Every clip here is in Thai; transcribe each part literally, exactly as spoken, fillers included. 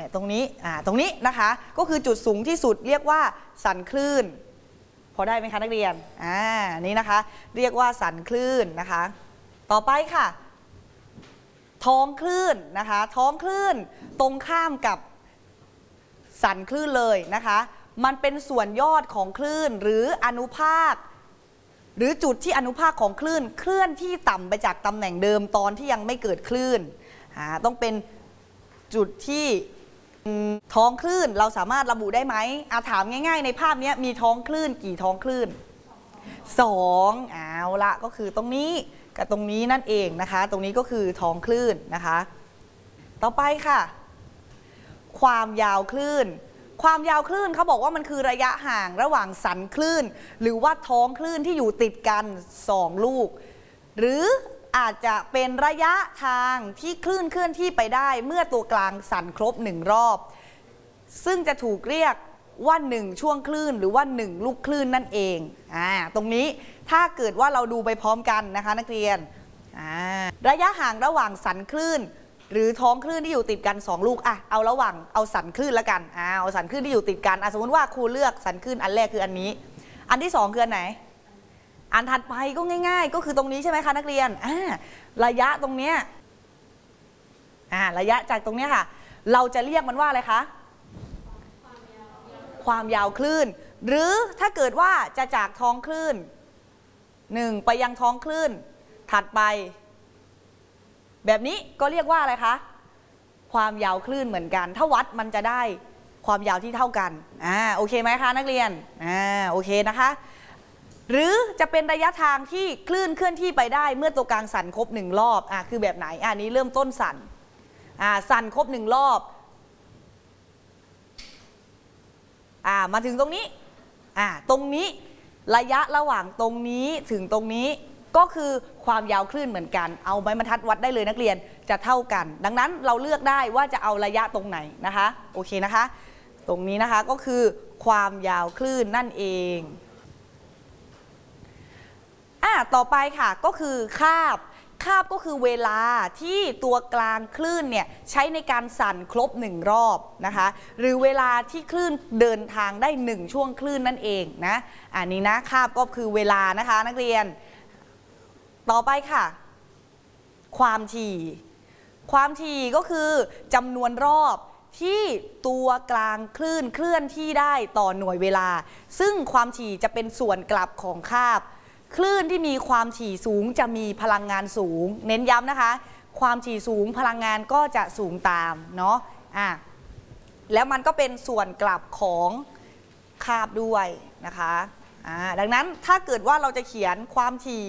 ตรงนี้อ่าตรงนี้นะคะก็คือจุดสูงที่สุดเรียกว่าสันคลื่นพอได้ไหมคะนักเรียนอ่านี่นะคะเรียกว่าสันคลื่นนะคะต่อไปค่ะท้องคลื่นนะคะท้องคลื่นตรงข้ามกับสันคลื่นเลยนะคะมันเป็นส่วนยอดของคลื่นหรืออนุภาคหรือจุดที่อนุภาคของคลื่นเคลื่อนที่ต่ำไปจากตำแหน่งเดิมตอนที่ยังไม่เกิดคลื่นอ่าต้องเป็นจุดที่ท้องคลื่นเราสามารถระบุได้ไหมอาถามง่ายๆในภาพนี้มีท้องคลื่นกี่ท้องคลื่นสองเอาละก็คือตรงนี้กับตรงนี้นั่นเองนะคะตรงนี้ก็คือท้องคลื่นนะคะต่อไปค่ะความยาวคลื่นความยาวคลื่นเขาบอกว่ามันคือระยะห่างระหว่างสันคลื่นหรือว่าท้องคลื่นที่อยู่ติดกันสองลูกหรืออาจจะเป็นระยะทางที่คลื่นเคลื่อนที่ไปได้เมื่อตัวกลางสั่นครบหนึ่งรอบซึ่งจะถูกเรียกว่าหนึ่งช่วงคลื่นหรือว่าหนึ่งลูกคลื่นนั่นเองอ่าตรงนี้ถ้าเกิดว่าเราดูไปพร้อมกันนะคะนักเรียนอ่าระยะห่างระหว่างสันคลื่นหรือท้องคลื่นที่อยู่ติดกันสองลูกอ่ะเอาระหว่างเอาสันคลื่นละกันอ่าเอาสันคลื่นที่อยู่ติดกันอ่ะสมมติว่าครูเลือกสันคลื่นอันแรกคืออันนี้อันที่สองคืออันไหนอันถัดไปก็ง่ายๆก็คือตรงนี้ใช่ไหมคะนักเรียนอ่าระยะตรงเนี้ยอ่าระยะจากตรงเนี้ยค่ะเราจะเรียกมันว่าอะไรคะความยาวคลื่นหรือถ้าเกิดว่าจะจากท้องคลื่นหนึ่งไปยังท้องคลื่นถัดไปแบบนี้ก็เรียกว่าอะไรคะความยาวคลื่นเหมือนกันถ้าวัดมันจะได้ความยาวที่เท่ากันอ่าโอเคไหมคะนักเรียนอ่าโอเคนะคะหรือจะเป็นระยะทางที่คลื่นเคลื่อนที่ไปได้เมื่อตัวกลางสั่นครบหนึ่งรอบอ่าคือแบบไหนอันนี้เริ่มต้นสั่นอ่าสั่นครบหนึ่งรอบอ่ามาถึงตรงนี้อ่าตรงนี้ระยะระหว่างตรงนี้ถึงตรงนี้ก็คือความยาวคลื่นเหมือนกันเอาไม้บรรทัดวัดได้เลยนักเรียนจะเท่ากันดังนั้นเราเลือกได้ว่าจะเอาระยะตรงไหนนะคะโอเคนะคะตรงนี้นะคะก็คือความยาวคลื่นนั่นเองอ่าต่อไปค่ะก็คือคาบคาบก็คือเวลาที่ตัวกลางคลื่นเนี่ยใช้ในการสั่นครบหนึ่งรอบนะคะหรือเวลาที่คลื่นเดินทางได้หนึ่งช่วงคลื่นนั่นเองนะอันนี้นะคาบก็คือเวลานะคะนักเรียนต่อไปค่ะความถี่ความถี่ก็คือจำนวนรอบที่ตัวกลางคลื่นเคลื่อนที่ได้ต่อหน่วยเวลาซึ่งความถี่จะเป็นส่วนกลับของคาบคลื่นที่มีความถี่สูงจะมีพลังงานสูงเน้นย้ำนะคะความถี่สูงพลังงานก็จะสูงตามเนาะอ่ะแล้วมันก็เป็นส่วนกลับของคาบด้วยนะคะอ่าดังนั้นถ้าเกิดว่าเราจะเขียนความถี่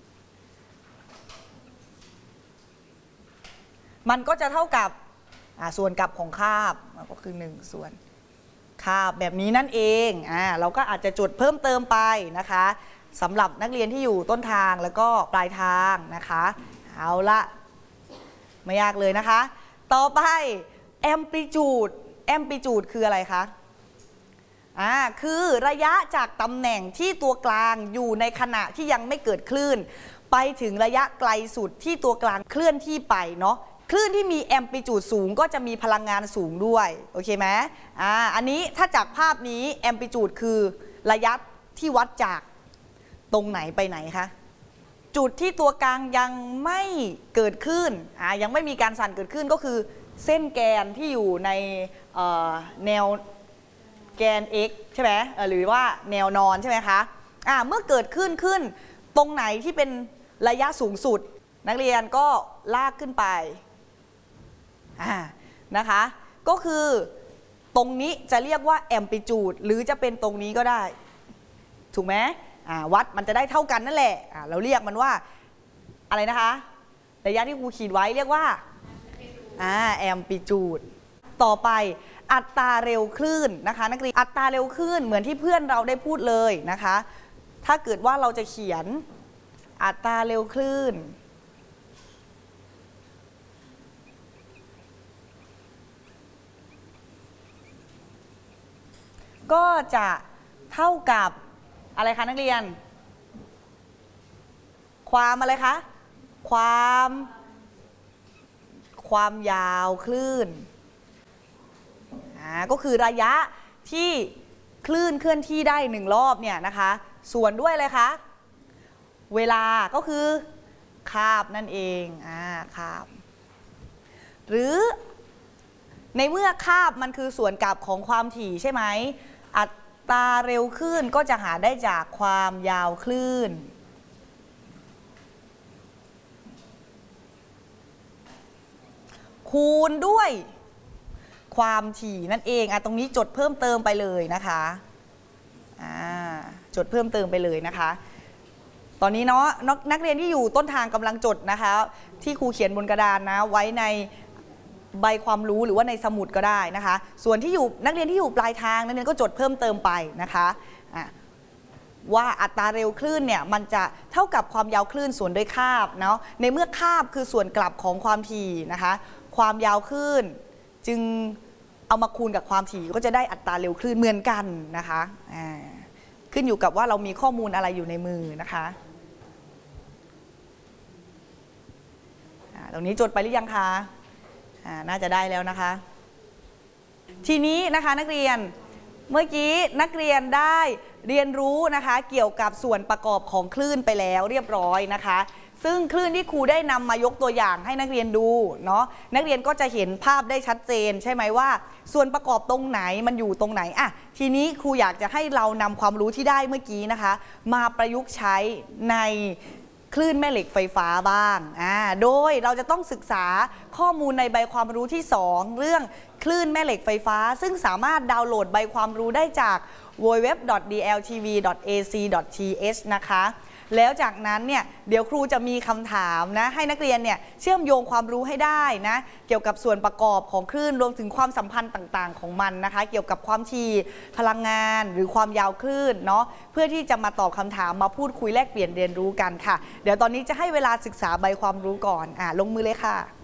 มันก็จะเท่ากับส่วนกลับของคาบก็คือหนึ่งส่วนคาบแบบนี้นั่นเองอ่าเราก็อาจจะจดเพิ่มเติมไปนะคะสำหรับนักเรียนที่อยู่ต้นทางแล้วก็ปลายทางนะคะเอาละไม่ยากเลยนะคะต่อไปแอมพลิจูดแอมพลิจูดคืออะไรคะอ่าคือระยะจากตำแหน่งที่ตัวกลางอยู่ในขณะที่ยังไม่เกิดคลื่นไปถึงระยะไกลสุดที่ตัวกลางเคลื่อนที่ไปเนาะคลื่นที่มีแอมพลิจูดสูงก็จะมีพลังงานสูงด้วยโอเคไหมอ่าอันนี้ถ้าจากภาพนี้แอมพลิจูดคือระยะที่วัดจากตรงไหนไปไหนคะจุดที่ตัวกลางยังไม่เกิดขึ้นอ่ายังไม่มีการสั่นเกิดขึ้นก็คือเส้นแกนที่อยู่ในแนวแกน x ใช่ไหมหรือว่าแนวนอนใช่ไหมคะอ่าเมื่อเกิดขึ้นขึ้นตรงไหนที่เป็นระยะสูงสุดนักเรียนก็ลากขึ้นไปอ่านะคะก็คือตรงนี้จะเรียกว่าแอมพลิจูดหรือจะเป็นตรงนี้ก็ได้ถูกไหมอ่าวัดมันจะได้เท่ากันนั่นแหละอ่าเราเรียกมันว่าอะไรนะคะระยะที่ครูขีดไว้เรียกว่าอ่าแอมพลิจูดต่อไปอัตราเร็วคลื่นนะคะนักเรียนอัตราเร็วคลื่นเหมือนที่เพื่อนเราได้พูดเลยนะคะถ้าเกิดว่าเราจะเขียนอัตราเร็วคลื่นก็จะเท่ากับอะไรคะนักเรียนความอะไรคะความความยาวคลื่นอ่าก็คือระยะที่คลื่นเคลื่อนที่ได้หนึ่งรอบเนี่ยนะคะส่วนด้วยอะไรคะเวลาก็คือคาบนั่นเองอ่าคาบหรือในเมื่อคาบมันคือส่วนกลับของความถี่ใช่ไหมอัตราเร็วคลื่นก็จะหาได้จากความยาวคลื่นคูณด้วยความถี่นั่นเองอ่ะตรงนี้จดเพิ่มเติมไปเลยนะคะอ่าจดเพิ่มเติมไปเลยนะคะตอนนี้เนาะนักเรียนที่อยู่ต้นทางกำลังจดนะคะที่ครูเขียนบนกระดานนะไว้ในใบความรู้หรือว่าในสมุดก็ได้นะคะส่วนที่อยู่นักเรียนที่อยู่ปลายทางนักเรียนก็จดเพิ่มเติมไปนะคะะว่าอัตราเร็วคลื่นเนี่ยมันจะเท่ากับความยาวคลื่นส่วนด้วยคาบเนาะในเมื่อคาบคือส่วนกลับของความถี่นะคะความยาวคลื่นจึงเอามาคูณกับความถี่ก็จะได้อัตราเร็วคลื่นเหมือนกันนะคะขึ้นอยู่กับว่าเรามีข้อมูลอะไรอยู่ในมือนะคะตรงนี้จดไปหรือยังคะน่าจะได้แล้วนะคะทีนี้นะคะนักเรียนเมื่อกี้นักเรียนได้เรียนรู้นะคะเกี่ยวกับส่วนประกอบของคลื่นไปแล้วเรียบร้อยนะคะซึ่งคลื่นที่ครูได้นำมายกตัวอย่างให้นักเรียนดูเนาะนักเรียนก็จะเห็นภาพได้ชัดเจนใช่ไหมว่าส่วนประกอบตรงไหนมันอยู่ตรงไหนอ่ะทีนี้ครูอยากจะให้เรานำความรู้ที่ได้เมื่อกี้นะคะมาประยุกต์ใช้ในคลื่นแม่เหล็กไฟฟ้าบ้างอ่าโดยเราจะต้องศึกษาข้อมูลในใบความรู้ที่สองเรื่องคลื่นแม่เหล็กไฟฟ้าซึ่งสามารถดาวน์โหลดใบความรู้ได้จาก ดับเบิลยู ดับเบิลยู ดับเบิลยู ดอท ดี แอล ที วี ดอท เอ ซี ดอท ที เอช นะคะแล้วจากนั้นเนี่ยเดี๋ยวครูจะมีคำถามนะให้นักเรียนเนี่ยเชื่อมโยงความรู้ให้ได้นะเกี่ยวกับส่วนประกอบของคลื่นรวมถึงความสัมพันธ์ต่างๆของมันนะคะเกี่ยวกับความถี่พลังงานหรือความยาวคลื่นเนาะเพื่อที่จะมาตอบคำถามมาพูดคุยแลกเปลี่ยนเรียนรู้กันค่ะเดี๋ยวตอนนี้จะให้เวลาศึกษาใบความรู้ก่อนอ่าลงมือเลยค่ะ